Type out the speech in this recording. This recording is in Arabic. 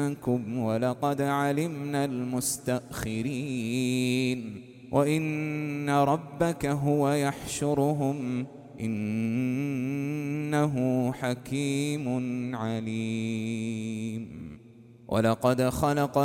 منكم ولقد علمنا المستأخرين وإن ربك هو يحشرهم إنه حكيم عليم. ولقد خلقنا